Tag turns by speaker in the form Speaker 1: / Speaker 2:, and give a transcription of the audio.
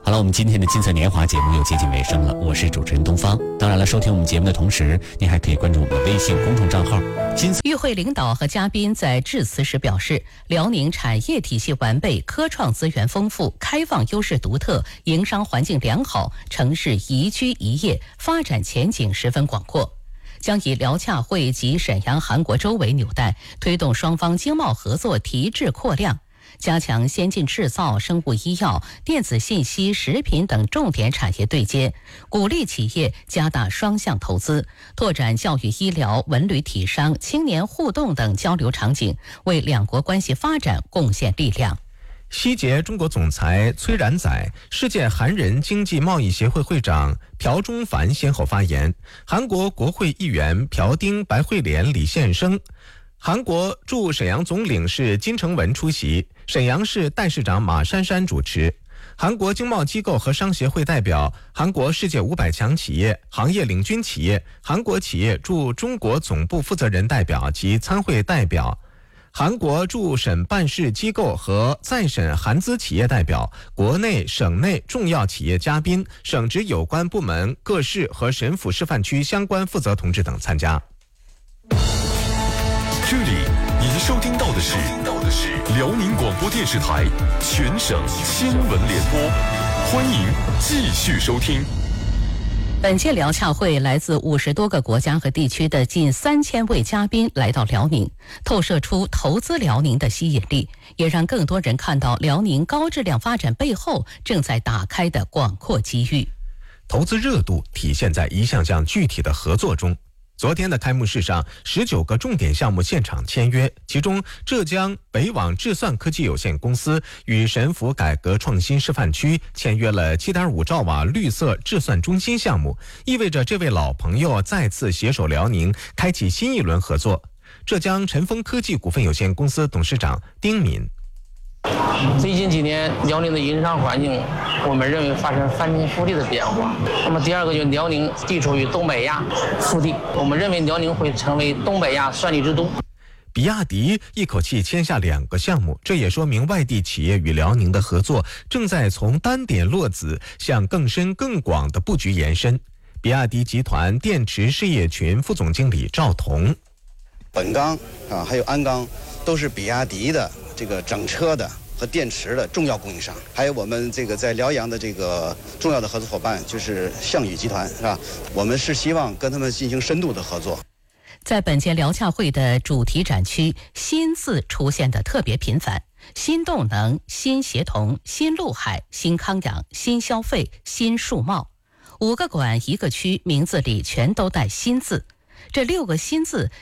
Speaker 1: 好了，我们今天的金色年华节目又接近尾声了，我是主持人东方。当然了，收听我们节目的同时，您还可以关注我们的微信公众账号金色。
Speaker 2: 与会领导和嘉宾在致辞时表示，辽宁产业体系完备，科创资源丰富，开放优势独特，营商环境良好，城市宜居宜业，发展前景十分广阔。将以辽洽会及沈阳韩国州为纽带，推动双方经贸合作提质扩量，加强先进制造、生物医药、电子信息、食品等重点产业对接，鼓励企业加大双向投资，拓展教育、医疗、文旅、体商、青年互动等交流场景，为两国关系发展贡献力量。
Speaker 3: 希捷中国总裁崔然载、世界韩人经济贸易协会会长朴中凡先后发言，韩国国会议员朴丁、白惠莲、李宪生，韩国驻沈阳总领事金成文出席，沈阳市代市长马珊珊主持。韩国经贸机构和商协会代表、韩国世界500强企业、行业领军企业、韩国企业驻中国总部负责人代表及参会代表、韩国驻沈办事机构和在沈韩资企业代表、国内、省内重要企业嘉宾、省直有关部门、各市和省府示范区相关负责同志等参加。
Speaker 4: 这里您收听到的是辽宁广播电视台全省新闻联播，欢迎继续收听。
Speaker 2: 本届辽洽会来自50多个国家和地区的近3000位嘉宾来到辽宁，透射出投资辽宁的吸引力，也让更多人看到辽宁高质量发展背后正在打开的广阔机遇。
Speaker 3: 投资热度体现在一项项具体的合作中。昨天的开幕式上，19个重点项目现场签约，其中浙江北网智算科技有限公司与沈府改革创新示范区签约了 7.5 兆瓦绿色智算中心项目，意味着这位老朋友再次携手辽宁，开启新一轮合作。浙江晨风科技股份有限公司董事长丁敏：
Speaker 5: 最近几年，辽宁的营商环境，我们认为发生翻天覆地的变化。那么第二个就是辽宁地处于东北亚腹地，我们认为辽宁会成为东北亚算力之都。
Speaker 3: 比亚迪一口气签下2个项目，这也说明外地企业与辽宁的合作正在从单点落子向更深更广的布局延伸。比亚迪集团电池事业群副总经理赵彤：
Speaker 6: 本钢还有鞍钢都是比亚迪的这个整车的和电池的重要供应商，还有我们这个在辽阳的这个重要的合作伙伴就是项羽集团，是吧？我们是希望跟他们进行深度的合作。
Speaker 2: 在本届辽洽会的主题展区，新字出现的特别频繁，新动能、新协同、新陆海、新康养、新消费、新数贸，5个馆1个区，名字里全都带新字。这6个新字